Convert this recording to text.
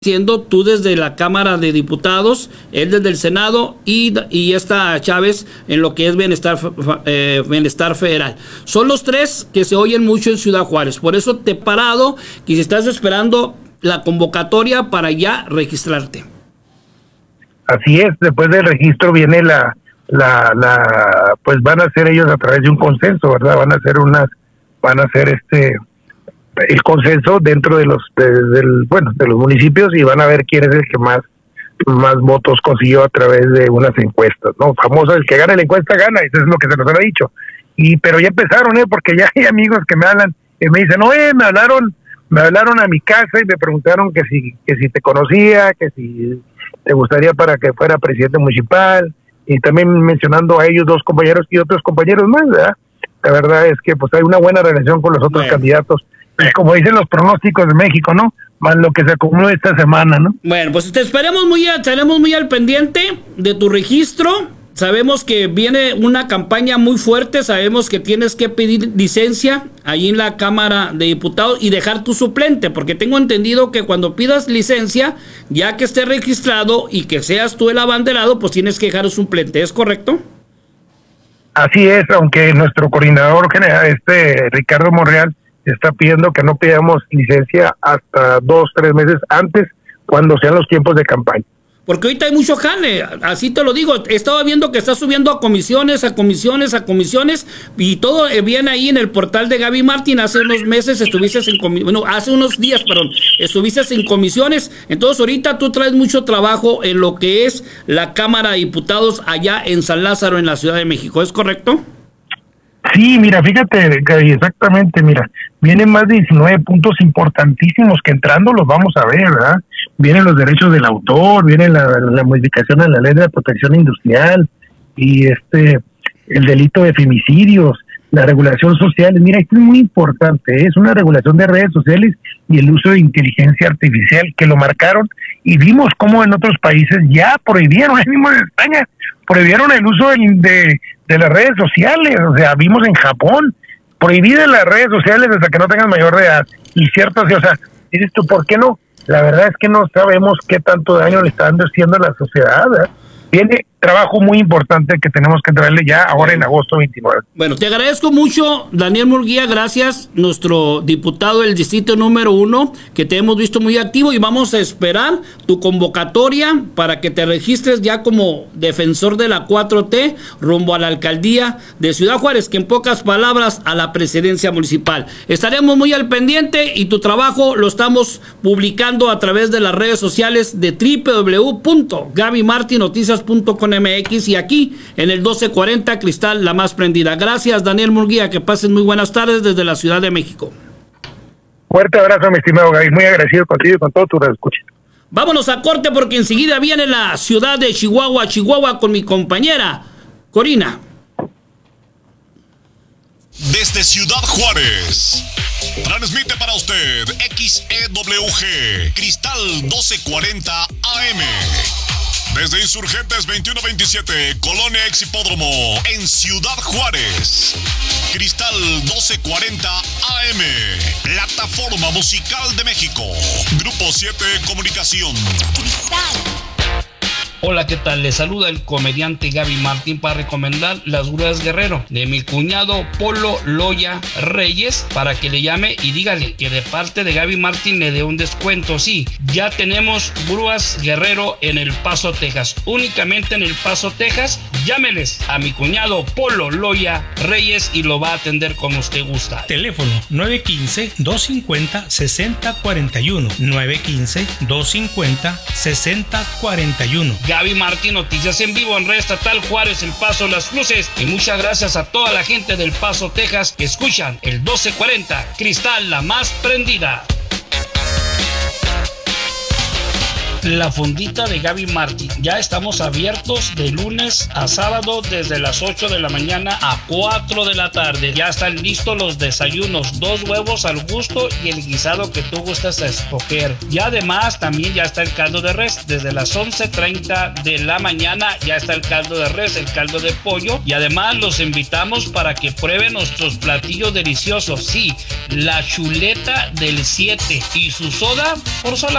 siendo tú desde la Cámara de Diputados, él desde el Senado y esta Chávez en lo que es bienestar federal. Son los tres que se oyen mucho en Ciudad Juárez. Por eso te he parado, que si estás esperando la convocatoria para ya registrarte. Así es, después del registro viene pues van a hacer ellos a través de un consenso, ¿verdad? Van a hacer el consenso dentro de los municipios, y van a ver quién es el que más votos consiguió a través de unas encuestas, ¿no? Famoso, el que gana la encuesta gana, eso es lo que se nos ha dicho. Pero ya empezaron, porque ya hay amigos que me hablan y me dicen, oye, me hablaron a mi casa y me preguntaron que si te conocía, que si te gustaría para que fuera presidente municipal, y también mencionando a ellos dos compañeros y otros compañeros más, ¿verdad? La verdad es que pues hay una buena relación con los otros candidatos, como dicen los pronósticos de México, ¿no? Más lo que se acumuló esta semana, ¿no? Bueno, pues estaremos muy al pendiente de tu registro. Sabemos que viene una campaña muy fuerte, sabemos que tienes que pedir licencia ahí en la Cámara de Diputados y dejar tu suplente, porque tengo entendido que cuando pidas licencia, ya que esté registrado y que seas tú el abanderado, pues tienes que dejar un suplente, ¿es correcto? Así es, aunque nuestro coordinador general, Ricardo Monreal, está pidiendo que no pidamos licencia hasta 2-3 meses antes, cuando sean los tiempos de campaña. Porque ahorita hay mucho jale, así te lo digo. He estado viendo que está subiendo a comisiones, y todo viene ahí en el portal de Gaby Martín. Hace unos meses hace unos días, estuviste en comisiones. Entonces ahorita tú traes mucho trabajo en lo que es la Cámara de Diputados allá en San Lázaro, en la Ciudad de México, ¿es correcto? Sí, mira, fíjate, exactamente, vienen más de 19 puntos importantísimos que entrando los vamos a ver, ¿verdad? Vienen los derechos del autor, viene la modificación a la ley de protección industrial, y el delito de femicidios, la regulación social. Mira, esto es muy importante, es una regulación de redes sociales y el uso de inteligencia artificial, que lo marcaron, y vimos cómo en otros países ya prohibieron, mismo en España, prohibieron el uso de las redes sociales. O sea, vimos en Japón, prohibidas las redes sociales hasta que no tengan mayor de edad. Y cierto, o sea, dices tú, ¿por qué no? La verdad es que no sabemos qué tanto daño le está haciendo a la sociedad, ¿verdad? Viene trabajo muy importante que tenemos que traerle ya ahora en agosto 29. Bueno, te agradezco mucho, Daniel Murguía, gracias, nuestro diputado del distrito número 1, que te hemos visto muy activo, y vamos a esperar tu convocatoria para que te registres ya como defensor de la 4T rumbo a la alcaldía de Ciudad Juárez, que en pocas palabras a la presidencia municipal. Estaremos muy al pendiente, y tu trabajo lo estamos publicando a través de las redes sociales de www.gabymartinoticias.com MX y aquí en el 1240 Cristal, la más prendida. Gracias, Daniel Murguía, que pasen muy buenas tardes desde la Ciudad de México. Fuerte abrazo, mi estimado Gaby, muy agradecido contigo y con todo tu escucha. Vámonos a corte, porque enseguida viene la ciudad de Chihuahua, con mi compañera Corina. Desde Ciudad Juárez, transmite para usted XEWG Cristal 1240 AM. Desde Insurgentes 2127, Colonia Ex Hipódromo, en Ciudad Juárez. Cristal 1240 AM, Plataforma Musical de México. Grupo 7 Comunicación. Cristal. Hola, ¿qué tal? Les saluda el comediante Gaby Martín para recomendar Las Grúas Guerrero de mi cuñado Polo Loya Reyes, para que le llame y dígale que de parte de Gaby Martín le dé un descuento. Sí, ya tenemos Grúas Guerrero en El Paso, Texas. Únicamente en El Paso, Texas. Llámeles a mi cuñado Polo Loya Reyes y lo va a atender como usted gusta. Teléfono 915-250-6041. 915-250-6041. Gaby Martín, noticias en vivo en Red Estatal Juárez, El Paso, Las Cruces. Y muchas gracias a toda la gente del Paso, Texas, que escuchan el 1240 Cristal, la más prendida. La fondita de Gaby Martín. Ya estamos abiertos de lunes a sábado desde las 8 de la mañana a 4 de la tarde. Ya están listos los desayunos, 2 huevos al gusto y el guisado que tú gustas a escoger. Y además también ya está el caldo de res. Desde las 11:30 de la mañana ya está el caldo de res, el caldo de pollo. Y además los invitamos para que prueben nuestros platillos deliciosos. Sí, la chuleta del 7 y su soda por solamente